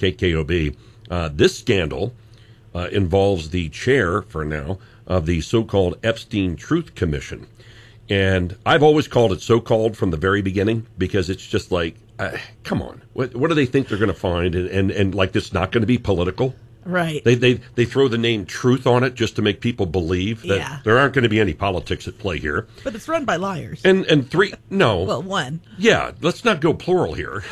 KKOB. This scandal involves the chair, for now, of the so-called Epstein Truth Commission. And I've always called it so-called from the very beginning because it's just like, come on. What do they think they're going to find? And like, it's not going to be political. Right. They throw the name truth on it just to make people believe that there aren't going to be any politics at play here. But it's run by liars. And three, no. Well, one. Yeah, let's not go plural here.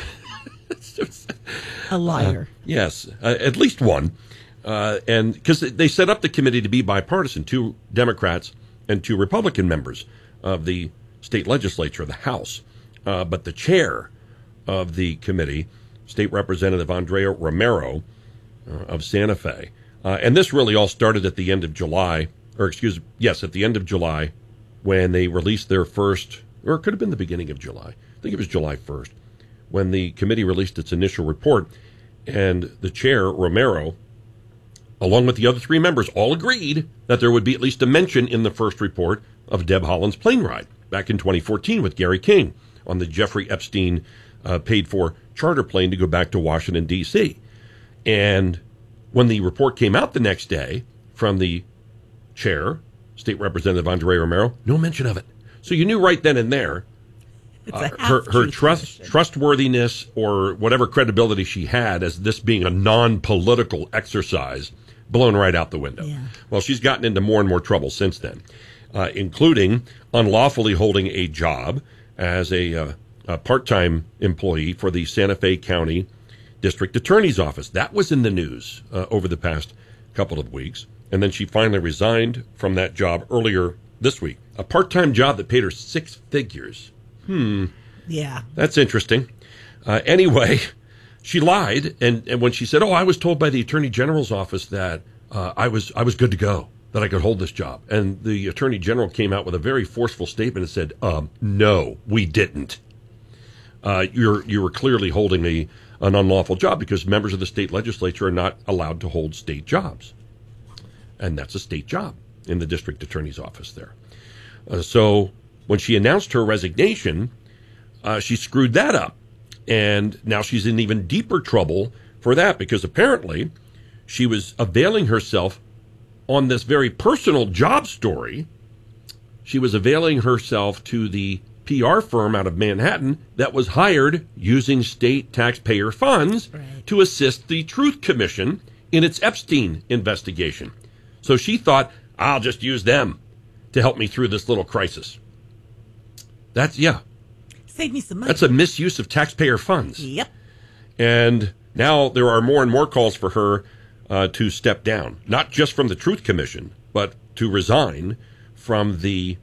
A liar. Yes, at least one. And because they set up the committee to be bipartisan, 2 Democrats and 2 Republican members of the state legislature, the House. But the chair of the committee, State Representative Andrea Romero of Santa Fe. And this really all started at the end of July, at the end of July, when they released their first, or it could have been the beginning of July. I think it was July 1st, when the committee released its initial report. And the chair, Romero, along with the other 3 members, all agreed that there would be at least a mention in the first report of Deb Haaland's plane ride back in 2014 with Gary King on the Jeffrey Epstein paid-for charter plane to go back to Washington, D.C. And when the report came out the next day from the chair, State Representative Andrea Romero, no mention of it. So you knew right then and there her trustworthiness or whatever credibility she had as this being a non-political exercise blown right out the window. Yeah. Well, she's gotten into more and more trouble since then, including unlawfully holding a job as a part-time employee for the Santa Fe County District Attorney's Office. That was in the news over the past couple of weeks. And then she finally resigned from that job earlier this week. A part-time job that paid her 6 figures. Yeah. That's interesting. Anyway, she lied. And when she said, I was told by the Attorney General's office that I was good to go, that I could hold this job. And the Attorney General came out with a very forceful statement and said, no, we didn't. You were clearly holding an unlawful job because members of the state legislature are not allowed to hold state jobs. And that's a state job in the district attorney's office there. So when she announced her resignation, she screwed that up. And now she's in even deeper trouble for that because apparently she was availing herself on this very personal job story. She was availing herself to the PR firm out of Manhattan that was hired using state taxpayer funds to assist the Truth Commission in its Epstein investigation. So she thought, I'll just use them to help me through this little crisis. Save me some money. That's a misuse of taxpayer funds. Yep. And now there are more and more calls for her to step down, not just from the Truth Commission, but to resign from the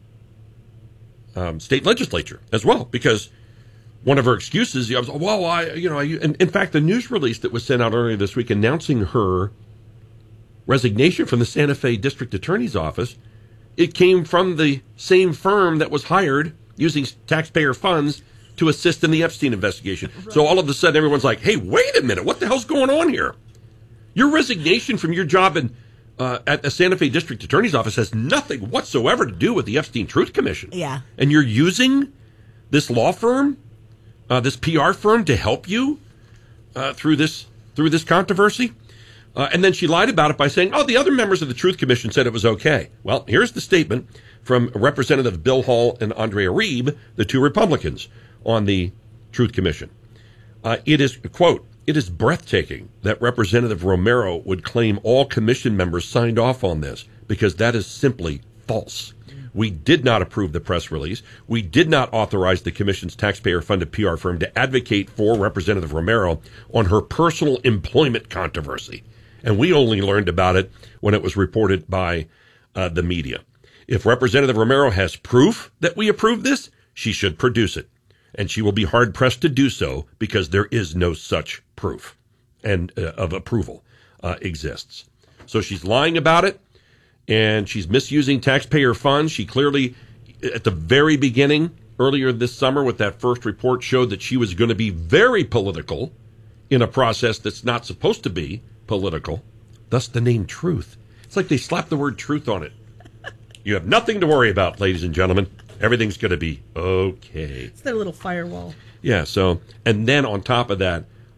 state legislature as well, because one of her excuses was, in fact, the news release that was sent out earlier this week announcing her resignation from the Santa Fe District Attorney's Office, it came from the same firm that was hired using taxpayer funds to assist in the Epstein investigation. Right. So all of a sudden, everyone's like, hey, wait a minute, what the hell's going on here? Your resignation from your job at the Santa Fe District Attorney's Office has nothing whatsoever to do with the Epstein Truth Commission. Yeah. And you're using this law firm, this PR firm, to help you through this controversy? And then she lied about it by saying, the other members of the Truth Commission said it was okay. Well, here's the statement from Representative Bill Hall and Andrea Reeb, the 2 Republicans on the Truth Commission. It is, quote, "It is breathtaking that Representative Romero would claim all commission members signed off on this, because that is simply false. We did not approve the press release. We did not authorize the commission's taxpayer-funded PR firm to advocate for Representative Romero on her personal employment controversy. And we only learned about it when it was reported by the media. If Representative Romero has proof that we approved this, she should produce it. And she will be hard-pressed to do so because there is no such proof and of approval exists." So she's lying about it, and she's misusing taxpayer funds. She clearly, at the very beginning, earlier this summer with that first report, showed that she was going to be very political in a process that's not supposed to be political, thus the name Truth. It's like they slapped the word truth on it. You have nothing to worry about, ladies and gentlemen. Everything's going to be okay. It's their little firewall. Yeah, so, and then on top of that,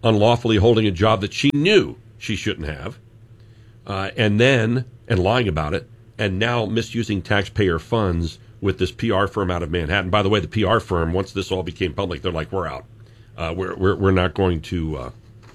unlawfully holding a job that she knew she shouldn't have, and lying about it, and now misusing taxpayer funds with this PR firm out of Manhattan. By the way, the PR firm, once this all became public, they're like, we're out. We're not going to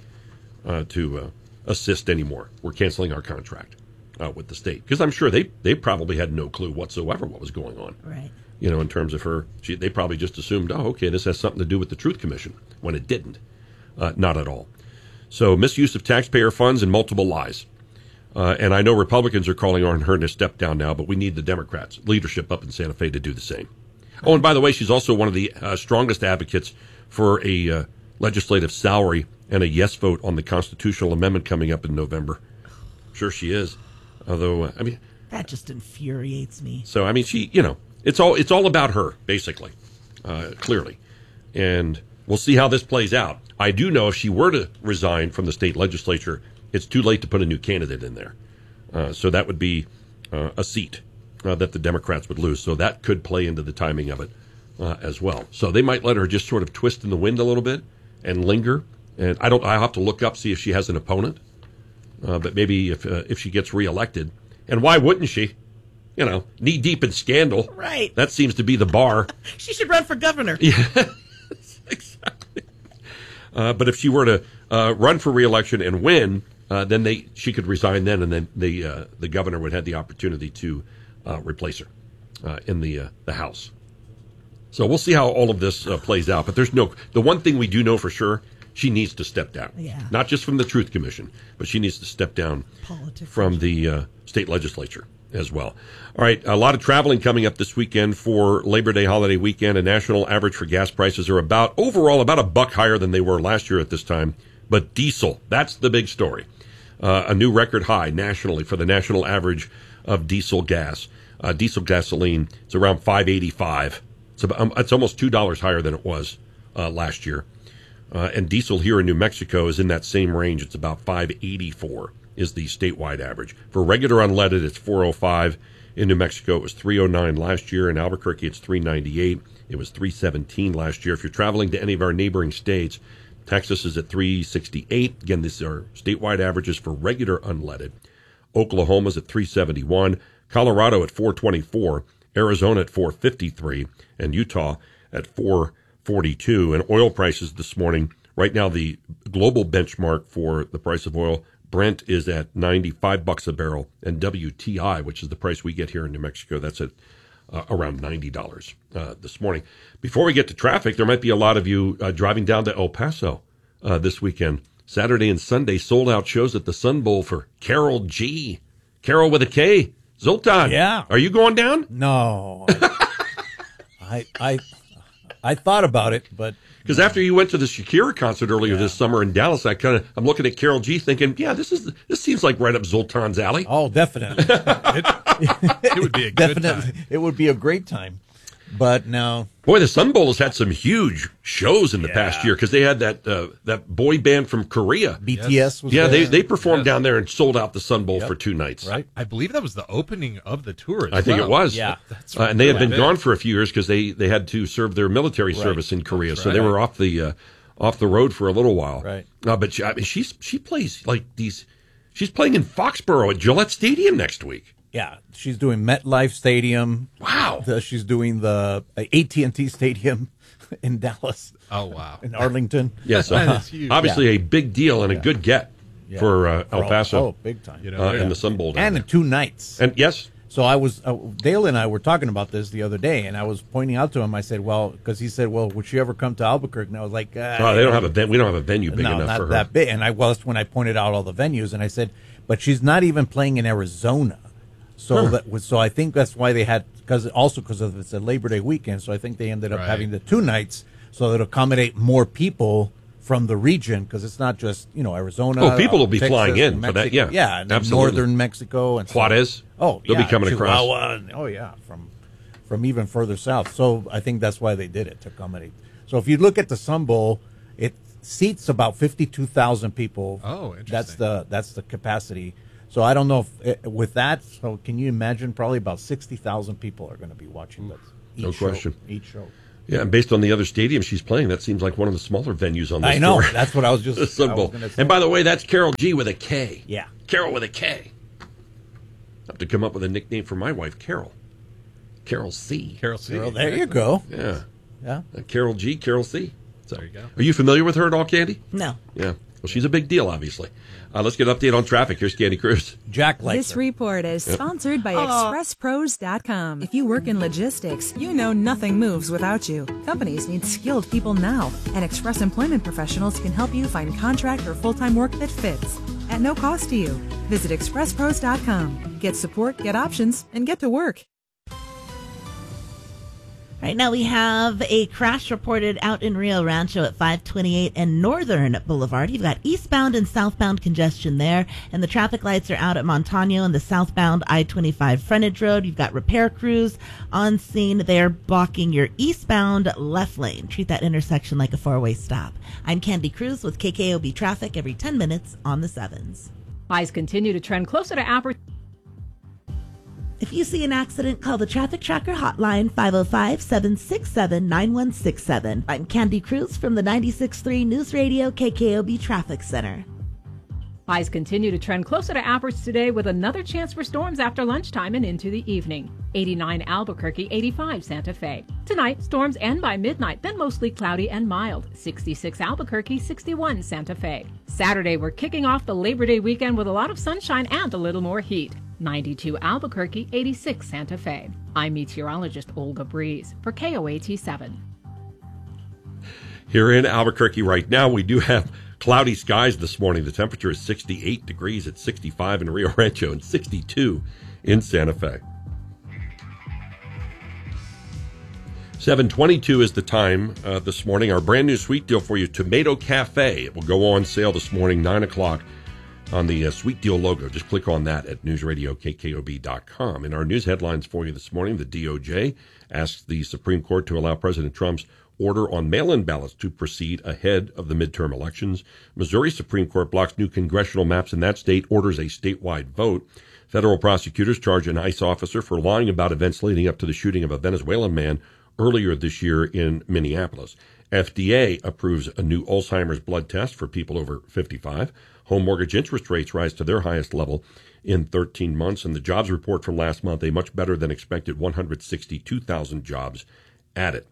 assist anymore. We're canceling our contract with the state, because I'm sure they probably had no clue whatsoever what was going on. Right. In terms of her, they probably just assumed, oh, okay, this has something to do with the Truth Commission, when it didn't. Not at all. So misuse of taxpayer funds and multiple lies. And I know Republicans are calling on her to step down now, but we need the Democrats' leadership up in Santa Fe to do the same. Oh, and by the way, she's also one of the strongest advocates for a legislative salary and a yes vote on the constitutional amendment coming up in November. Sure she is. Although, that just infuriates me. So, she, it's all about her, basically, clearly. And we'll see how this plays out. I do know if she were to resign from the state legislature, it's too late to put a new candidate in there. So that would be a seat that the Democrats would lose. So that could play into the timing of it as well. So they might let her just sort of twist in the wind a little bit and linger. And I'll have to look up, see if she has an opponent. But maybe if she gets reelected. And why wouldn't she? Knee deep in scandal. Right. That seems to be the bar. She should run for governor. Yeah, exactly. But if she were to run for reelection and win, then she could resign then, and then the governor would have the opportunity to replace her in the House. So we'll see how all of this plays out. But the one thing we do know for sure, she needs to step down. Yeah. Not just from the Truth Commission, but she needs to step down from the state legislature as well. All right, a lot of traveling coming up this weekend for Labor Day holiday weekend. A national average for gas prices are overall about $1 higher than they were last year at this time. But diesel, that's the big story. A new record high nationally for the national average of diesel gas. Diesel gasoline, it's around $5.85. It's almost $2 higher than it was last year. And diesel here in New Mexico is in that same range. It's about $5.84 is the statewide average. For regular unleaded, it's $4.05. In New Mexico, it was $3.09 last year. In Albuquerque, it's $3.98. It was $3.17 last year. If you're traveling to any of our neighboring states, Texas is at $3.68. Again, these are statewide averages for regular unleaded. Oklahoma's at $3.71. Colorado at $4.24. Arizona at $4.53. And Utah at $4.42. And oil prices this morning, right now the global benchmark for the price of oil, Brent is at $95 a barrel. And WTI, which is the price we get here in New Mexico, that's at around $90 this morning. Before we get to traffic, there might be a lot of you driving down to El Paso this weekend. Saturday and Sunday sold-out shows at the Sun Bowl for Carol G. Carol with a K. Zoltan. Yeah. Are you going down? No. I thought about it, but... Because after you went to the Shakira concert earlier this summer in Dallas, I'm looking at Carol G thinking, yeah, this seems like right up Zoltan's alley. Oh, definitely. It would be a good Definitely. time. It would be a great time. But no. Boy, the Sun Bowl has had some huge shows in the past year because they had that boy band from Korea. BTS was Yeah, there. they performed down there and sold out the Sun Bowl for 2 nights. Right. I believe that was the opening of the tour. I think it was. Yeah. And they had been big. gone for a few years because they had to serve their military service in Korea, so they were off the road for a little while. Right. But she plays like these. She's playing in Foxborough at Gillette Stadium next week. Yeah, she's doing MetLife Stadium. Wow. She's doing the AT&T Stadium in Dallas. Oh, wow. In Arlington. Yes, That is huge. obviously a big deal and a good get for El Paso Oh, big time. and the Sun Bowl. down And there. in 2 nights. And yes, So I was Dale and I were talking about this the other day, and I was pointing out to him. I said, "Well," because he said, "Well, would she ever come to Albuquerque?" And I was like, they don't have we don't have a venue big "No, enough not for her." that big." And that's when I pointed out all the venues, and I said, "But she's not even playing in Arizona." So so I think that's why they had because of it's a Labor Day weekend. So I think they ended up Right. having the 2 nights so that accommodate more people from the region because it's not just Arizona. Oh, people will be Texas, flying in New for that, Mexico. yeah. and Absolutely. northern Mexico and Juarez. Oh, They'll yeah, be coming across. Chihuahua, and- oh yeah, from even further south. So I think that's why they did it to accommodate. So if you look at the Sun Bowl, it seats about 52,000 people. Oh, interesting. That's the capacity. So I don't know if with that. So can you imagine? Probably about 60,000 people are going to be watching that. No question. Each show. Yeah, and based on the other stadium she's playing, that seems like one of the smaller venues on this I know. tour. That's what I was just Sun Bowl. And by the way, that's Carol G with a K. Yeah. Carol with a K. I have to come up with a nickname for my wife, Carol. Carol C. Carol C. Well, there you go. Yeah. Yeah. Carol G, Carol C. There you go. Are you familiar with her at all, Candy? No. Yeah. Well, she's a big deal, obviously. Let's get an update on traffic. Here's Candy Cruz. Jack likes This her. report is sponsored by ExpressPros.com. If you work in logistics, you know nothing moves without you. Companies need skilled people now, and Express Employment Professionals can help you find contract or full-time work that fits at no cost to you. Visit ExpressPros.com. Get support, get options, and get to work. Right now we have a crash reported out in Rio Rancho at 528 and Northern Boulevard. You've got eastbound and southbound congestion there, and the traffic lights are out at Montano and the southbound I-25 frontage road. You've got repair crews on scene there blocking your eastbound left lane. Treat that intersection like a four-way stop. I'm Candy Cruz with KKOB Traffic every 10 minutes on the 7s. Highs continue to trend closer to average. If you see an accident, call the Traffic Tracker hotline, 505-767-9167. I'm Candy Cruz from the 96.3 News Radio KKOB Traffic Center. Highs continue to trend closer to average today with another chance for storms after lunchtime and into the evening. 89 Albuquerque, 85 Santa Fe. Tonight, storms end by midnight, then mostly cloudy and mild. 66 Albuquerque, 61 Santa Fe. Saturday, we're kicking off the Labor Day weekend with a lot of sunshine and a little more heat. 92 Albuquerque, 86 Santa Fe. I'm meteorologist Olga Breeze for KOAT 7. Here in Albuquerque right now, we do have cloudy skies this morning. The temperature is 68 degrees at 65 in Rio Rancho and 62 in Santa Fe. 7:22 is the time this morning. Our brand new sweet deal for you, Tomato Cafe. It will go on sale this morning, 9 o'clock. On the Sweet Deal logo. Just click on that at newsradiokkob.com. In our news headlines for you this morning, the DOJ asks the Supreme Court to allow President Trump's order on mail-in ballots to proceed ahead of the midterm elections. Missouri Supreme Court blocks new congressional maps in that state, orders a statewide vote. Federal prosecutors charge an ICE officer for lying about events leading up to the shooting of a Venezuelan man earlier this year in Minneapolis. FDA approves a new Alzheimer's blood test for people over 55. Home mortgage interest rates rise to their highest level in 13 months. And the jobs report from last month, a much better than expected 162,000 jobs added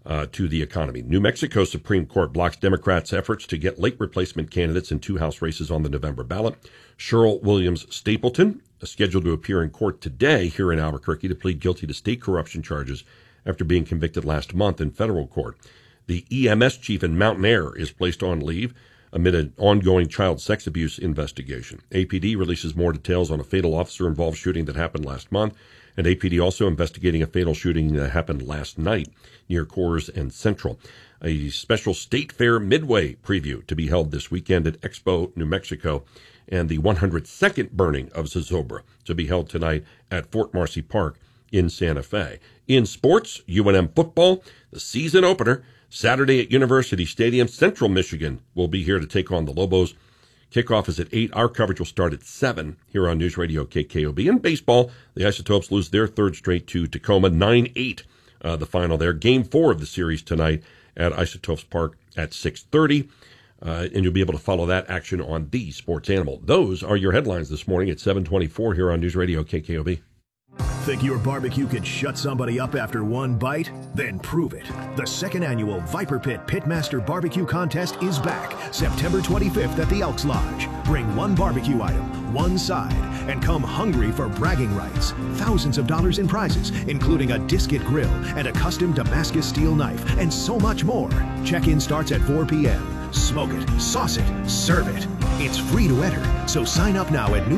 to the economy. New Mexico Supreme Court blocks Democrats' efforts to get late replacement candidates in 2 House races on the November ballot. Cheryl Williams Stapleton is scheduled to appear in court today here in Albuquerque to plead guilty to state corruption charges after being convicted last month in federal court. The EMS chief in Mountain Air is placed on leave amid an ongoing child sex abuse investigation. APD releases more details on a fatal officer-involved shooting that happened last month, and APD also investigating a fatal shooting that happened last night near Coors and Central. A special State Fair Midway preview to be held this weekend at Expo, New Mexico, and the 102nd burning of Zozobra to be held tonight at Fort Marcy Park in Santa Fe. In sports, UNM football, the season opener, Saturday at University Stadium. Central Michigan will be here to take on the Lobos. Kickoff is at 8. Our coverage will start at 7 here on News Radio KKOB. In baseball, the Isotopes lose their third straight to Tacoma, 9-8, the final there. Game 4 of the series tonight at Isotopes Park at 6:30. And you'll be able to follow that action on the Sports Animal. Those are your headlines this morning at 7:24 here on News Radio KKOB. Think your barbecue could shut somebody up after one bite? Then prove it. The second annual Viper Pit Pitmaster Barbecue Contest is back September 25th at the Elks Lodge. Bring one barbecue item, one side, and come hungry for bragging rights. Thousands of dollars in prizes, including a Disket grill and a custom Damascus steel knife, and so much more. Check-in starts at 4 p.m. Smoke it, sauce it, serve it. It's free to enter, so sign up now at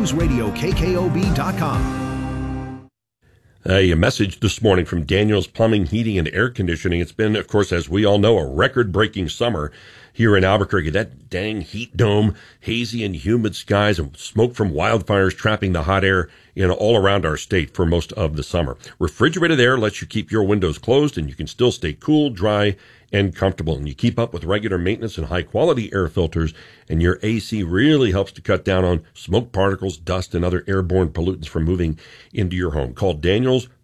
newsradiokkob.com. A message this morning from Daniels Plumbing, Heating, and Air Conditioning. It's been, of course, as we all know, a record-breaking summer here in Albuquerque. That dang heat dome, hazy and humid skies, and smoke from wildfires trapping the hot air all around our state for most of the summer. Refrigerated air lets you keep your windows closed, and you can still stay cool, dry, and comfortable. And you keep up with regular maintenance and high-quality air filters, and your AC really helps to cut down on smoke particles, dust, and other airborne pollutants from moving into your home. Call Daniels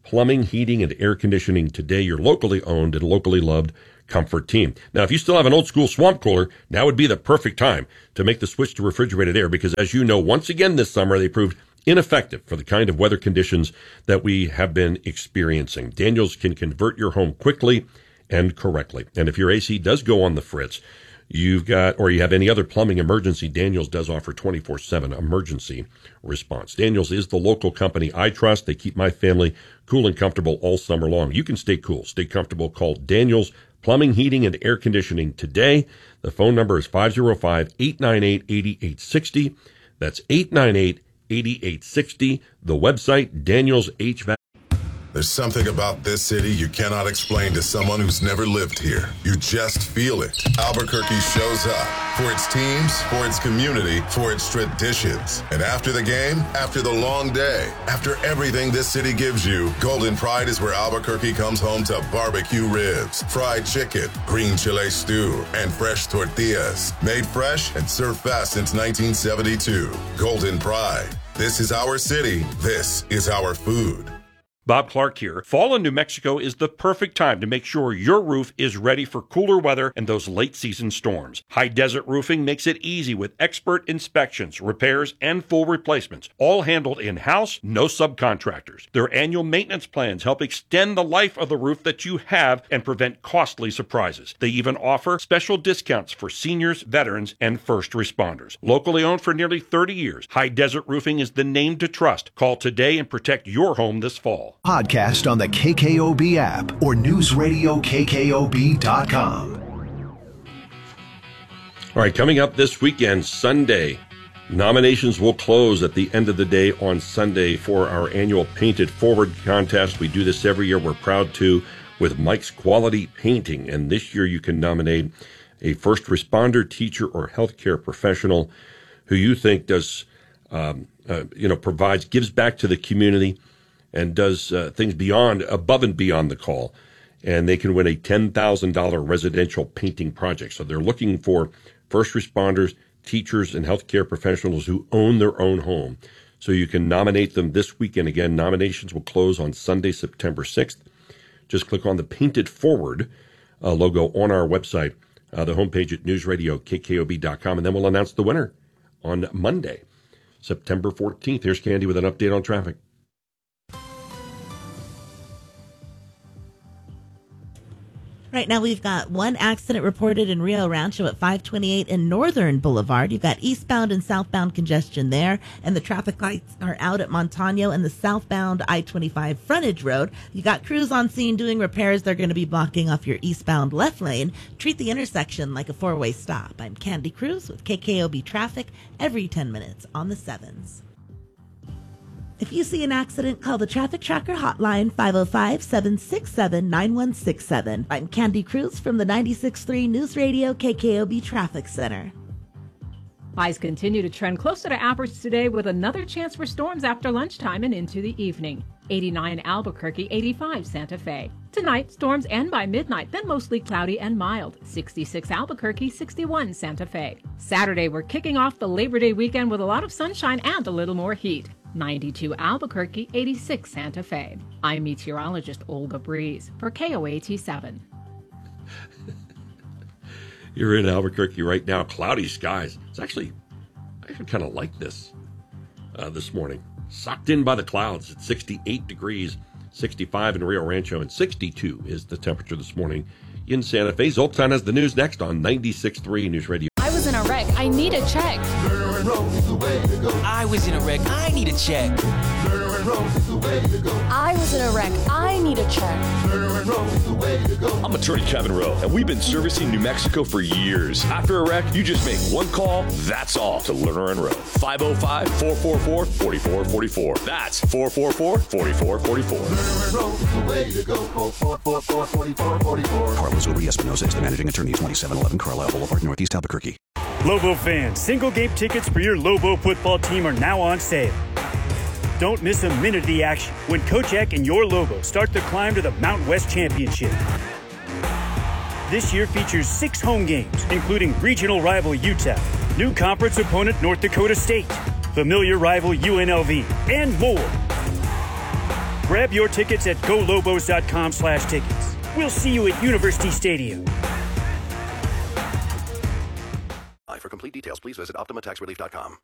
Plumbing, Heating, and Air Conditioning Today, your locally owned and locally loved comfort team. Now, if you still have an old school swamp cooler, now would be the perfect time to make the switch to refrigerated air because, as you know, once again this summer, they proved ineffective for the kind of weather conditions that we have been experiencing. Daniels can convert your home quickly and correctly. And if your AC does go on the fritz, you have any other plumbing emergency, Daniels does offer 24/7 emergency response. Daniels is the local company I trust. They keep my family cool and comfortable all summer long. You can stay cool, stay comfortable. Call Daniels Plumbing, Heating, and Air Conditioning today. The phone number is 505-898-8860. That's 898-8860. The website, Daniels HVAC. There's something about this city you cannot explain to someone who's never lived here. You just feel it. Albuquerque shows up for its teams, for its community, for its traditions. And after the game, after the long day, after everything this city gives you, Golden Pride is where Albuquerque comes home to barbecue ribs, fried chicken, green chile stew, and fresh tortillas. Made fresh and served fast since 1972. Golden Pride. This is our city. This is our food. Bob Clark here. Fall in New Mexico is the perfect time to make sure your roof is ready for cooler weather and those late season storms. High Desert Roofing makes it easy with expert inspections, repairs, and full replacements, all handled in-house, no subcontractors. Their annual maintenance plans help extend the life of the roof that you have and prevent costly surprises. They even offer special discounts for seniors, veterans, and first responders. Locally owned for nearly 30 years, High Desert Roofing is the name to trust. Call today and protect your home this fall. Podcast on the KKOB app or newsradiokkob.com. All right, coming up this weekend, Sunday, nominations will close at the end of the day on Sunday for our annual Painted Forward contest. We do this every year. We're proud to with Mike's Quality Painting. And this year you can nominate a first responder, teacher, or healthcare professional who you think does, gives back to the community and does things above and beyond the call. And they can win a $10,000 residential painting project. So they're looking for first responders, teachers, and healthcare professionals who own their own home. So you can nominate them this weekend. Again, nominations will close on Sunday, September 6th. Just click on the Painted Forward logo on our website, the homepage at newsradiokkob.com, and then we'll announce the winner on Monday, September 14th. Here's Candy with an update on traffic. Right now, we've got one accident reported in Rio Rancho at 528 and Northern Boulevard. You've got eastbound and southbound congestion there, and the traffic lights are out at Montano and the southbound I-25 frontage road. You got crews on scene doing repairs. They're going to be blocking off your eastbound left lane. Treat the intersection like a four-way stop. I'm Candy Cruz with KKOB Traffic every 10 minutes on the 7s. If you see an accident, call the Traffic Tracker hotline, 505-767-9167. I'm Candy Cruz from the 96.3 News Radio KKOB Traffic Center. Highs continue to trend closer to average today with another chance for storms after lunchtime and into the evening. 89 Albuquerque, 85 Santa Fe. Tonight, storms end by midnight, then mostly cloudy and mild. 66 Albuquerque, 61 Santa Fe. Saturday, we're kicking off the Labor Day weekend with a lot of sunshine and a little more heat. 92 Albuquerque, 86 Santa Fe. I'm meteorologist Olga Breeze for KOAT 7. You're in Albuquerque right now. Cloudy skies. I actually kind of like this morning. Sucked in by the clouds. It's 68 degrees, 65 in Rio Rancho, and 62 is the temperature this morning in Santa Fe. Zoltan has the news next on 96.3 News Radio. I was in a wreck. I need a check. I was in a wreck. I need a check. I was in a wreck. I need a check. I'm attorney Kevin Rowe, and we've been servicing New Mexico for years. After a wreck, you just make one call, that's all, to Lerner and Rowe. 505-444-4444. That's 444-4444. Carlos Uri Espinosa is the managing attorney, 2711 Carlisle Boulevard, Northeast Albuquerque. Lobo fans, single-game tickets for your Lobo football team are now on sale. Don't miss a minute of the action when Coach Eck and your Lobo start the climb to the Mountain West Championship. This year features 6 home games, including regional rival UTEP, new conference opponent North Dakota State, familiar rival UNLV, and more. Grab your tickets at golobos.com/tickets. We'll see you at University Stadium. For complete details, please visit OptimaTaxRelief.com.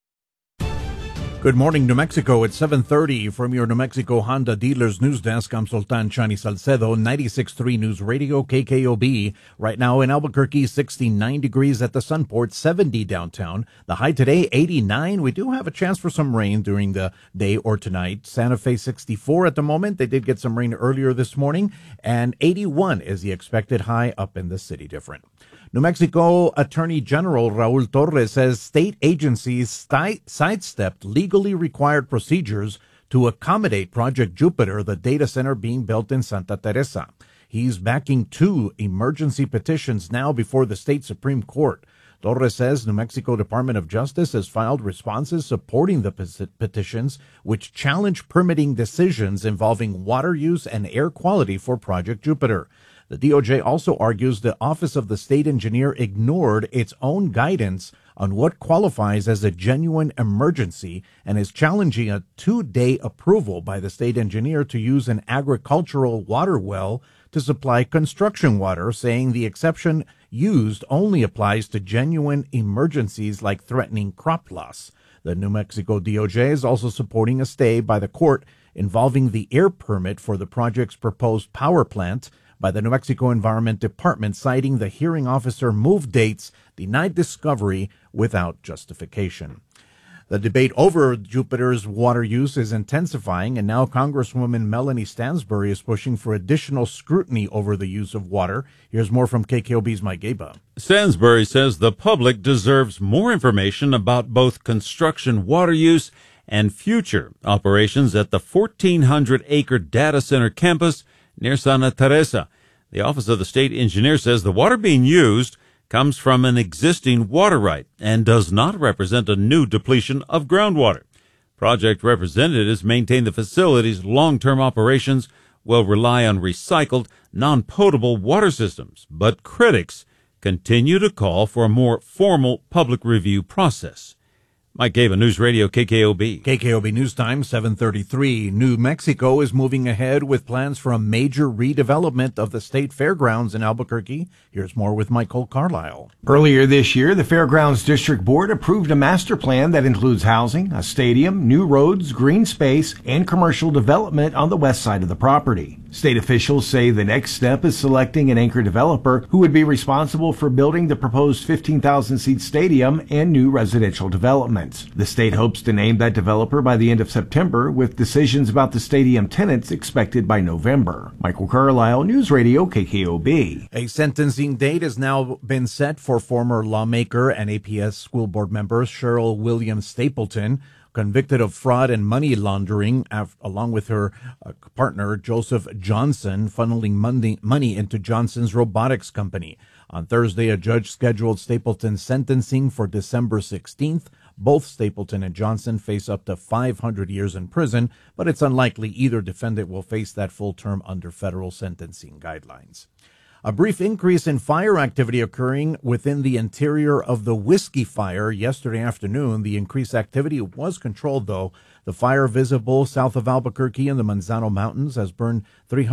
Good morning, New Mexico. It's 7:30 from your New Mexico Honda Dealers News Desk. I'm Sultan Chani Salcedo, 96.3 News Radio, KKOB. Right now in Albuquerque, 69 degrees at the Sunport, 70 downtown. The high today, 89. We do have a chance for some rain during the day or tonight. Santa Fe, 64 at the moment. They did get some rain earlier this morning. And 81 is the expected high up in the city different. New Mexico Attorney General Raul Torres says state agencies sidestepped legally required procedures to accommodate Project Jupiter, the data center being built in Santa Teresa. He's backing 2 emergency petitions now before the state Supreme Court. Torres says New Mexico Department of Justice has filed responses supporting the petitions, which challenge permitting decisions involving water use and air quality for Project Jupiter. The DOJ also argues the Office of the State Engineer ignored its own guidance on what qualifies as a genuine emergency and is challenging a 2-day approval by the state engineer to use an agricultural water well to supply construction water, saying the exception used only applies to genuine emergencies like threatening crop loss. The New Mexico DOJ is also supporting a stay by the court involving the air permit for the project's proposed power plant by the New Mexico Environment Department, citing the hearing officer moved dates, denied discovery without justification. The debate over Jupiter's water use is intensifying, and now Congresswoman Melanie Stansbury is pushing for additional scrutiny over the use of water. Here's more from KKOB's Mike Gaba. Stansbury says the public deserves more information about both construction water use and future operations at the 1,400-acre data center campus near Santa Teresa. The Office of the State Engineer says the water being used comes from an existing water right and does not represent a new depletion of groundwater. Project representatives maintain the facility's long-term operations will rely on recycled, non-potable water systems, but critics continue to call for a more formal public review process. Mike Gaba, News Radio, KKOB. KKOB News Time, 7:33. New Mexico is moving ahead with plans for a major redevelopment of the state fairgrounds in Albuquerque. Here's more with Michael Carlisle. Earlier this year, the Fairgrounds District Board approved a master plan that includes housing, a stadium, new roads, green space, and commercial development on the west side of the property. State officials say the next step is selecting an anchor developer who would be responsible for building the proposed 15,000-seat stadium and new residential developments. The state hopes to name that developer by the end of September, with decisions about the stadium tenants expected by November. Michael Carlisle, News Radio, KKOB. A sentencing date has now been set for former lawmaker and APS school board member Cheryl Williams Stapleton, convicted of fraud and money laundering, along with her partner, Joseph Johnson, funneling money into Johnson's robotics company. On Thursday, a judge scheduled Stapleton's sentencing for December 16th. Both Stapleton and Johnson face up to 500 years in prison, but it's unlikely either defendant will face that full term under federal sentencing guidelines. A brief increase in fire activity occurring within the interior of the Whiskey Fire yesterday afternoon. The increased activity was controlled, though. The fire visible south of Albuquerque in the Manzano Mountains has burned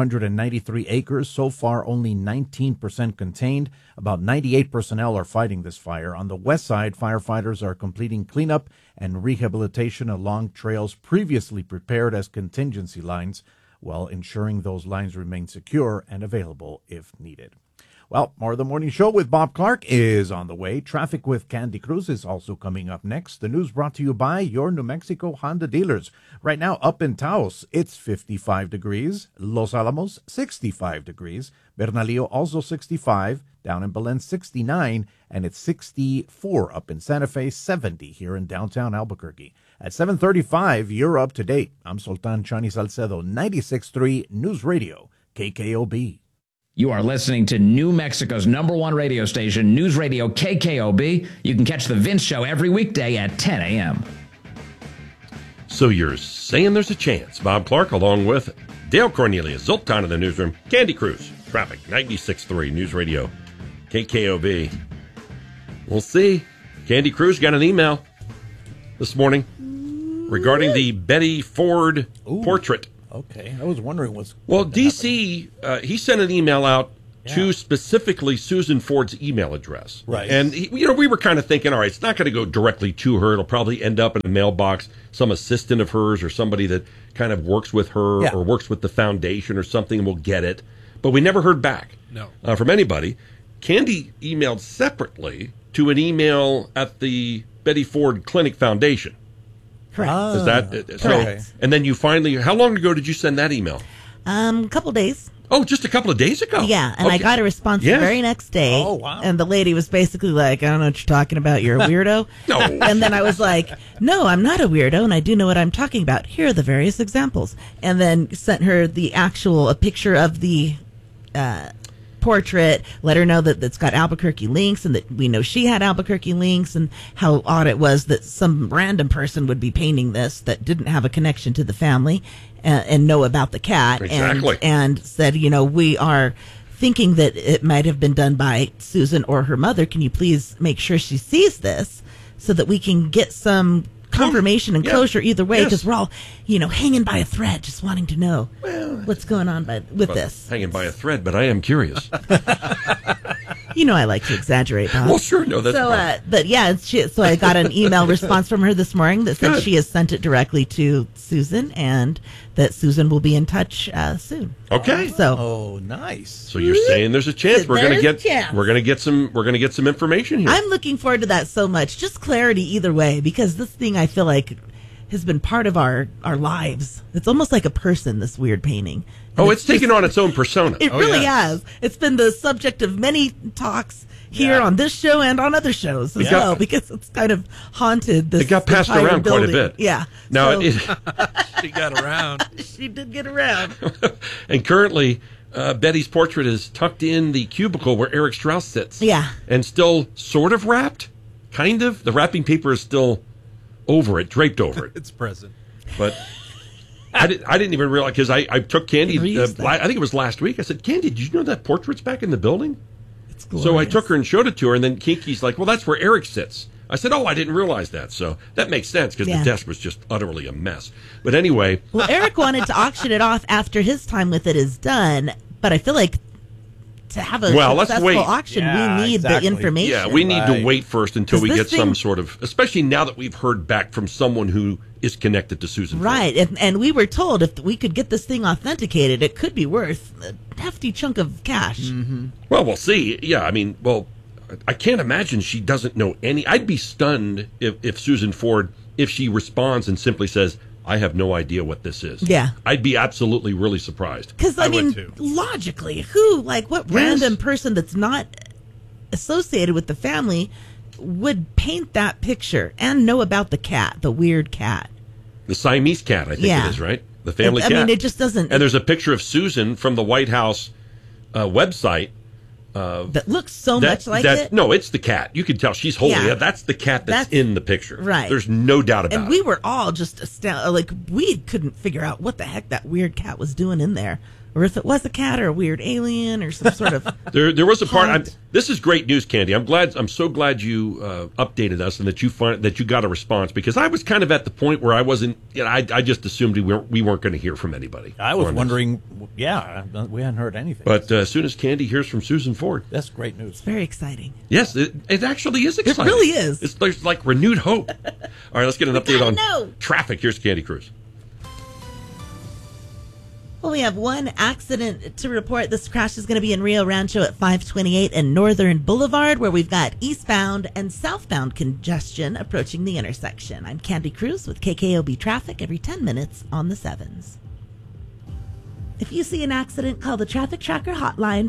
393 acres. So far, only 19% contained. About 98 personnel are fighting this fire. On the west side, firefighters are completing cleanup and rehabilitation along trails previously prepared as contingency lines, while ensuring those lines remain secure and available if needed. Well, more of the morning show with Bob Clark is on the way. Traffic with Candy Cruz is also coming up next. The news brought to you by your New Mexico Honda dealers. Right now, up in Taos, it's 55 degrees. Los Alamos, 65 degrees. Bernalillo, also 65. Down in Belen, 69. And it's 64 up in Santa Fe, 70 here in downtown Albuquerque. At 7:35, you're up to date. I'm Sultan Chani Salcedo, 96.3 News Radio, KKOB. You are listening to New Mexico's #1 radio station, News Radio KKOB. You can catch The Vince Show every weekday at 10 a.m. So you're saying there's a chance. Bob Clark, along with Dale Cornelius, Zoltan in the newsroom, Candy Cruz, Traffic, 96.3 News Radio KKOB. We'll see. Candy Cruz got an email this morning regarding the Betty Ford portrait Okay, I was wondering what's... Well, D.C., he sent an email out to specifically Susan Ford's email address. Right. And, we were kind of thinking, all right, it's not going to go directly to her. It'll probably end up in a mailbox, some assistant of hers or somebody that kind of works with her or works with the foundation or something, and we'll get it. But we never heard back from anybody. Candy emailed separately to an email at the Betty Ford Clinic Foundation. Correct. Is that so? And then you finally, how long ago did you send that email? A couple days. Oh, just a couple of days ago? Yeah, and I got a response the very next day. Oh, wow. And the lady was basically like, I don't know what you're talking about. You're a weirdo. No. And then I was like, no, I'm not a weirdo, and I do know what I'm talking about. Here are the various examples. And then sent her a picture of the portrait, let her know that it's got Albuquerque links and that we know she had Albuquerque links, and how odd it was that some random person would be painting this that didn't have a connection to the family and know about the cat. Exactly. And said, we are thinking that it might have been done by Susan or her mother. Can you please make sure she sees this so that we can get some confirmation and closure either way, because we're all, hanging by a thread, just wanting to know what's going on with this. Hanging by a thread, but I am curious. I like to exaggerate, Bob. Well, sure, no, that's fine. But yeah, so I got an email response from her this morning that said she has sent it directly to Susan, and that Susan will be in touch soon. Okay. So, nice. So you're saying there's a chance we're going to get some information here. I'm looking forward to that so much. Just clarity either way, because this thing I feel like has been part of our lives. It's almost like a person, this weird painting. And it's taken on its own persona. It really has. It's been the subject of many talks here on this show and on other shows as well, because it's kind of haunted this. It got passed around building. quite a bit. Yeah. Now she got around. She did get around. And currently, Betty's portrait is tucked in the cubicle where Eric Strauss sits. Yeah. And still sort of wrapped, kind of. The wrapping paper is still over it, draped over it. It's present. But I didn't even realize, because I took Candy, I think it was last week. I said, Candy, did you know that portrait's back in the building? It's glorious. So I took her and showed it to her, and then Kinky's like, well, that's where Eric sits. I said, I didn't realize that. So that makes sense, because the desk was just utterly a mess. But anyway. Well, Eric wanted to auction it off after his time with it is done, but I feel like to have a successful auction, we need the information. Yeah, we need to wait first until we get some sort of, especially now that we've heard back from someone who is connected to Susan Ford. Right, and we were told if we could get this thing authenticated, it could be worth a hefty chunk of cash. Mm-hmm. Well, we'll see. Yeah, I mean, I can't imagine she doesn't know any. I'd be stunned if Susan Ford, if she responds and simply says, I have no idea what this is. Yeah. I'd be absolutely really surprised. Because, I mean, logically, what random person that's not associated with the family would paint that picture and know about the cat, the weird cat? The Siamese cat, I think it is, right? The family cat. I mean, it just doesn't... And there's a picture of Susan from the White House website. That looks so much like it? No, it's the cat. You can tell she's holding it. That's the cat that's in the picture. Right. There's no doubt about it. And we were all just astounded. Like, we couldn't figure out what the heck that weird cat was doing in there. Or if it was a cat or a weird alien or some sort of... There was a part... This is great news, Candy. I'm so glad you updated us and that you got a response, because I was kind of at the point where I wasn't... I just assumed we weren't going to hear from anybody. I was wondering... Yeah, we hadn't heard anything. But as soon as Candy hears from Susan Ford... That's great news. It's very exciting. Yes, it actually is exciting. It really is. There's like renewed hope. All right, let's get an update on traffic. Here's Candy Cruz. Well, we have one accident to report. This crash is going to be in Rio Rancho at 528 and Northern Boulevard, where we've got eastbound and southbound congestion approaching the intersection. I'm Candy Cruz with KKOB Traffic every 10 minutes on the 7s. If you see an accident, call the Traffic Tracker hotline,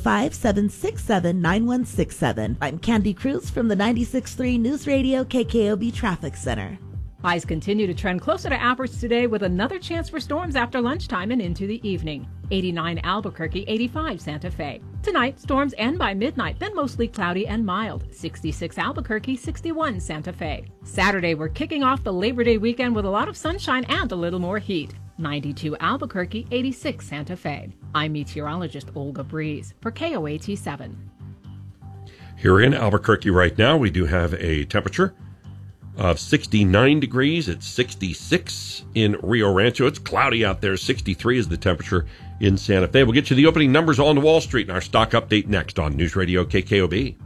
505-767-9167. I'm Candy Cruz from the 96.3 News Radio KKOB Traffic Center. Highs continue to trend closer to average today with another chance for storms after lunchtime and into the evening. 89 Albuquerque, 85 Santa Fe. Tonight, storms end by midnight, then mostly cloudy and mild. 66 Albuquerque, 61 Santa Fe. Saturday, we're kicking off the Labor Day weekend with a lot of sunshine and a little more heat. 92 Albuquerque, 86 Santa Fe. I'm meteorologist Olga Breeze for KOAT 7. Here in Albuquerque right now, we do have a temperature of 69 degrees. It's 66 in Rio Rancho. It's cloudy out there. 63 is the temperature in Santa Fe. We'll get you the opening numbers on Wall Street and our stock update next on News Radio KKOB.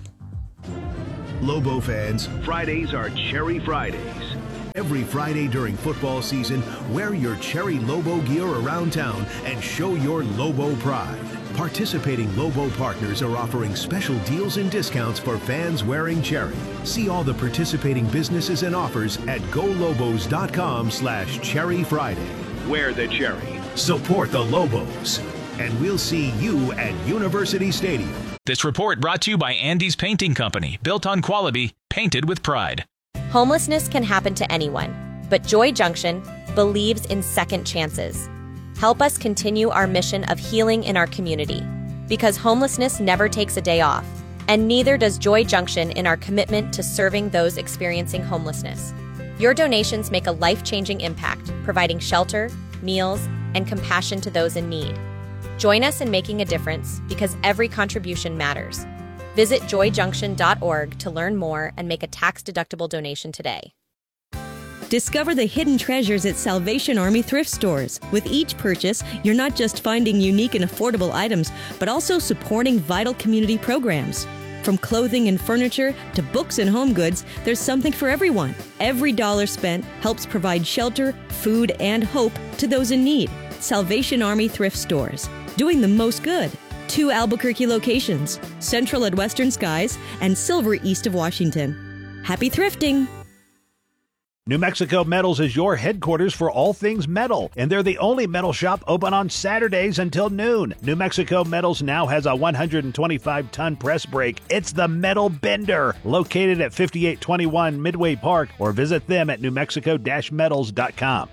Lobo fans, Fridays are Cherry Fridays. Every Friday during football season, wear your Cherry Lobo gear around town and show your Lobo pride. Participating Lobo partners are offering special deals and discounts for fans wearing Cherry. See all the participating businesses and offers at golobos.com/Cherry Friday. Wear the Cherry. Support the Lobos. And we'll see you at University Stadium. This report brought to you by Andy's Painting Company, built on quality, painted with pride. Homelessness can happen to anyone, but Joy Junction believes in second chances. Help us continue our mission of healing in our community, because homelessness never takes a day off, and neither does Joy Junction in our commitment to serving those experiencing homelessness. Your donations make a life-changing impact, providing shelter, meals, and compassion to those in need. Join us in making a difference, because every contribution matters. Visit joyjunction.org to learn more and make a tax-deductible donation today. Discover the hidden treasures at Salvation Army thrift stores. With each purchase, you're not just finding unique and affordable items, but also supporting vital community programs. From clothing and furniture to books and home goods, there's something for everyone. Every dollar spent helps provide shelter, food, and hope to those in need. Salvation Army thrift stores, doing the most good. 2 Albuquerque locations, Central at Western Skies and Silver east of Washington. Happy thrifting! New Mexico Metals is your headquarters for all things metal, and they're the only metal shop open on Saturdays until noon. New Mexico Metals now has a 125-ton press brake. It's the Metal Bender, located at 5821 Midway Park, or visit them at newmexico-metals.com.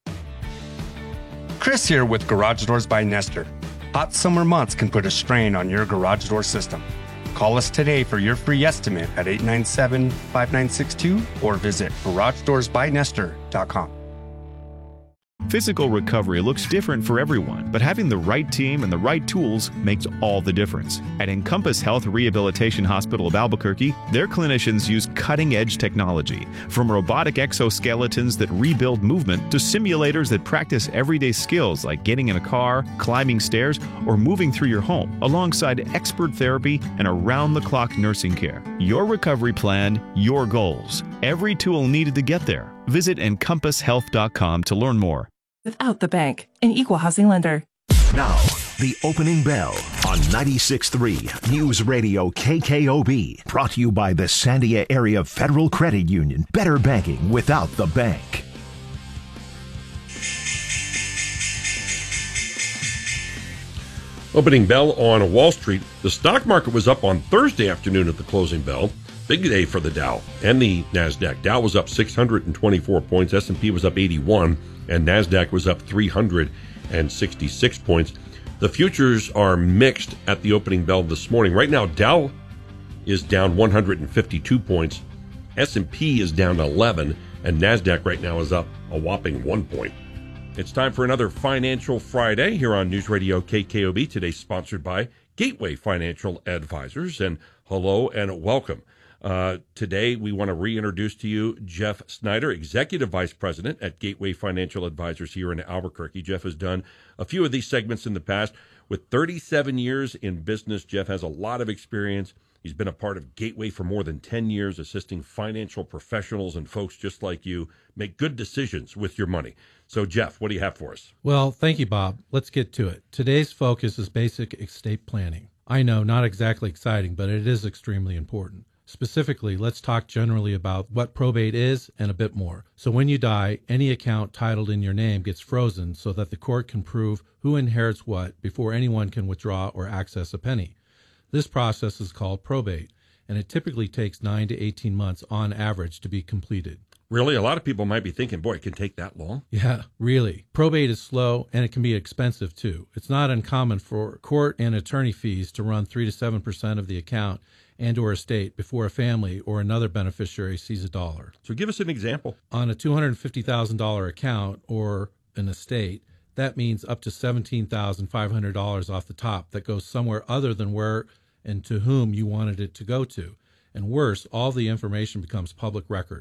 Chris here with Garage Doors by Nestor. Hot summer months can put a strain on your garage door system. Call us today for your free estimate at 897-5962 or visit GarageDoorsByNestor.com. Physical recovery looks different for everyone, but having the right team and the right tools makes all the difference. At Encompass Health Rehabilitation Hospital of Albuquerque, their clinicians use cutting-edge technology, from robotic exoskeletons that rebuild movement to simulators that practice everyday skills like getting in a car, climbing stairs, or moving through your home, alongside expert therapy and around-the-clock nursing care. Your recovery plan, your goals. Every tool needed to get there. Visit EncompassHealth.com to learn more. Without the bank, an equal housing lender. Now, the opening bell on 96.3 News Radio KKOB. Brought to you by the Sandia Area Federal Credit Union. Better banking without the bank. Opening bell on Wall Street. The stock market was up on Thursday afternoon at the closing bell. Big day for the Dow and the NASDAQ. Dow was up 624 points. S&P was up 81, and NASDAQ was up 366 points. The futures are mixed at the opening bell this morning. Right now, Dow is down 152 points. S&P is down 11, and NASDAQ right now is up a whopping 1 point. It's time for another Financial Friday here on News Radio KKOB. Today sponsored by Gateway Financial Advisors. And hello and welcome. Today, we want to reintroduce to you Jeff Snyder, Executive Vice President at Gateway Financial Advisors here in Albuquerque. Jeff has done a few of these segments in the past. With 37 years in business, Jeff has a lot of experience. He's been a part of Gateway for more than 10 years, assisting financial professionals and folks just like you make good decisions with your money. So, Jeff, what do you have for us? Well, thank you, Bob. Let's get to it. Today's focus is basic estate planning. I know, not exactly exciting, but it is extremely important. Specifically, let's talk generally about what probate is and a bit more. So when you die, any account titled in your name gets frozen so that the court can prove who inherits what before anyone can withdraw or access a penny. This process is called probate, and it typically takes 9 to 18 months on average to be completed. Really? A lot of people might be thinking, boy, it can take that long? Yeah, really. Probate is slow, and it can be expensive, too. It's not uncommon for court and attorney fees to run 3 to 7% of the account and or estate before a family or another beneficiary sees a dollar. So give us an example. On a $250,000 account or an estate, that means up to $17,500 off the top that goes somewhere other than where and to whom you wanted it to go to. And worse, all the information becomes public record.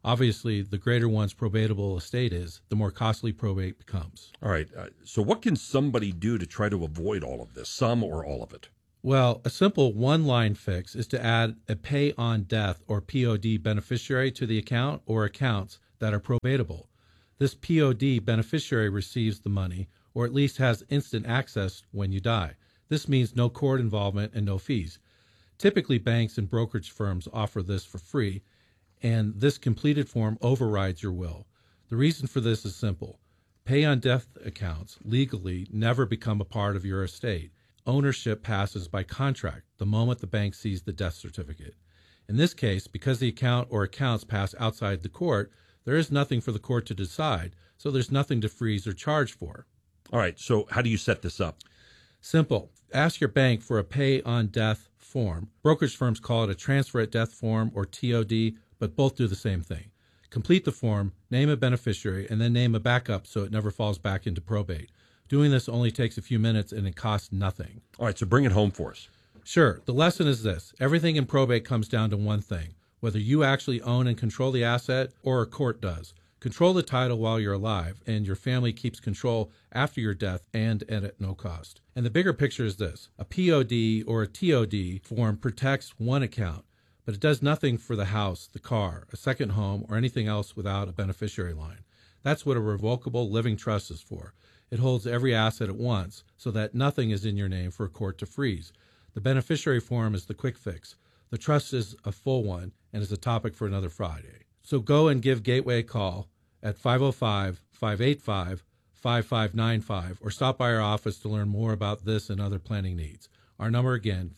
Obviously, the greater one's probatable estate is, the more costly probate becomes. All right. So what can somebody do to try to avoid all of this, some or all of it? Well, a simple one-line fix is to add a pay on death or POD beneficiary to the account or accounts that are probatable. This POD beneficiary receives the money, or at least has instant access when you die. This means no court involvement and no fees. Typically, banks and brokerage firms offer this for free, and this completed form overrides your will. The reason for this is simple. Pay on death accounts legally never become a part of your estate. Ownership passes by contract the moment the bank sees the death certificate. In this case, because the account or accounts pass outside the court, there is nothing for the court to decide, so there's nothing to freeze or charge for. All right, so how do you set this up? Simple. Ask your bank for a pay on death form. Brokerage firms call it a transfer at death form or TOD, but both do the same thing. Complete the form, name a beneficiary, and then name a backup so it never falls back into probate. Doing this only takes a few minutes and it costs nothing. All right, so bring it home for us. Sure. The lesson is this. Everything in probate comes down to one thing. Whether you actually own and control the asset or a court does. Control the title while you're alive, and your family keeps control after your death and at no cost. And the bigger picture is this. A POD or a TOD form protects one account, but it does nothing for the house, the car, a second home, or anything else without a beneficiary line. That's what a revocable living trust is for. It holds every asset at once so that nothing is in your name for a court to freeze. The beneficiary form is the quick fix. The trust is a full one and is a topic for another Friday. So go and give Gateway a call at 505-585-5595 or stop by our office to learn more about this and other planning needs. Our number again,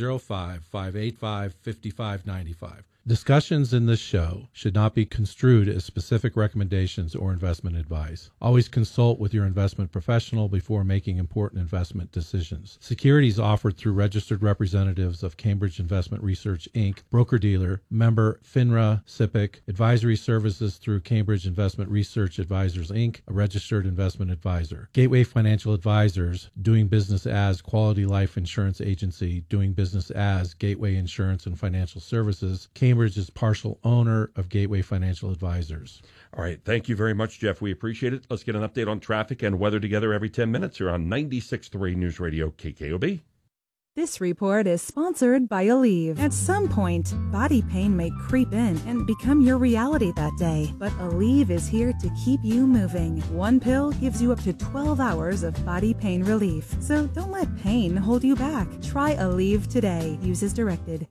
505-585-5595. Discussions in this show should not be construed as specific recommendations or investment advice. Always consult with your investment professional before making important investment decisions. Securities offered through registered representatives of Cambridge Investment Research, Inc., broker-dealer, member FINRA, SIPC, advisory services through Cambridge Investment Research Advisors, Inc., a registered investment advisor. Gateway Financial Advisors, doing business as Quality Life Insurance Agency, doing business as Gateway Insurance and Financial Services. Cambridge is partial owner of Gateway Financial Advisors. All right. Thank you very much, Jeff. We appreciate it. Let's get an update on traffic and weather together every 10 minutes here on 96.3 News Radio KKOB. This report is sponsored by Aleve. At some point, body pain may creep in and become your reality that day. But Aleve is here to keep you moving. One pill gives you up to 12 hours of body pain relief. So don't let pain hold you back. Try Aleve today. Use as directed.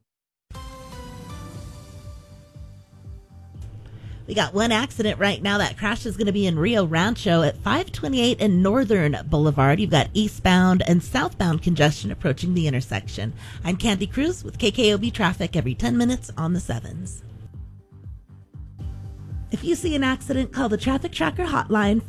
We got one accident right now. That crash is going to be in Rio Rancho at 528 and Northern Boulevard. You've got eastbound and southbound congestion approaching the intersection. I'm Candy Cruz with KKOB Traffic every 10 minutes on the 7s. If you see an accident, call the Traffic Tracker hotline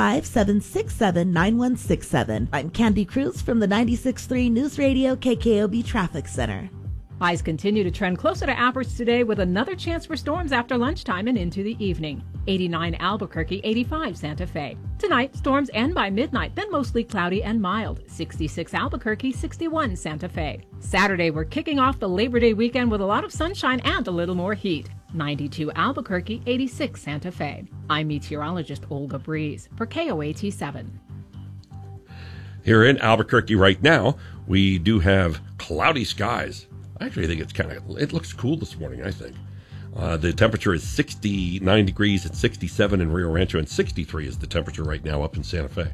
505-767-9167. I'm Candy Cruz from the 96.3 News Radio KKOB Traffic Center. Highs continue to trend closer to average today with another chance for storms after lunchtime and into the evening. 89 Albuquerque, 85 Santa Fe. Tonight, storms end by midnight, then mostly cloudy and mild. 66 Albuquerque, 61 Santa Fe. Saturday, we're kicking off the Labor Day weekend with a lot of sunshine and a little more heat. 92 Albuquerque, 86 Santa Fe. I'm meteorologist Olga Breeze for KOAT 7. Here in Albuquerque right now, we do have cloudy skies. I actually think it looks cool this morning, I think. The temperature is 69 degrees at 67 in Rio Rancho, and 63 is the temperature right now up in Santa Fe.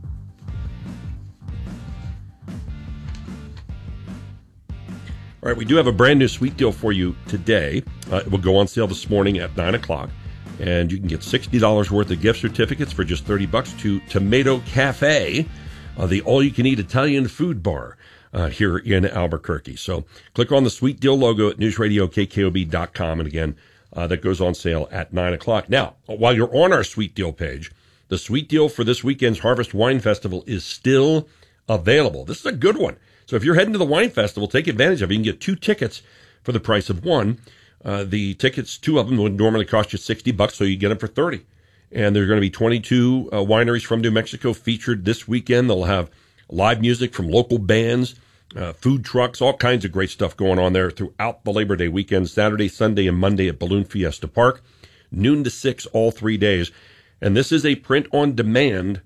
All right, we do have a brand new sweet deal for you today. It will go on sale this morning at 9 o'clock, and you can get $60 worth of gift certificates for just $30 to Tomato Cafe, the all-you-can-eat Italian food bar. Here in Albuquerque. So click on the Sweet Deal logo at newsradiokkob.com. And again, that goes on sale at 9 o'clock. Now, while you're on our Sweet Deal page, the Sweet Deal for this weekend's Harvest Wine Festival is still available. This is a good one. So if you're heading to the wine festival, take advantage of it. You can get 2 tickets for the price of 1. The tickets, 2 of them would normally cost you $60, so you get them for $30. And there are going to be 22 wineries from New Mexico featured this weekend. They'll have live music from local bands, food trucks, all kinds of great stuff going on there throughout the Labor Day weekend, Saturday, Sunday, and Monday at Balloon Fiesta Park. noon to 6 all 3 days. And this is a print-on-demand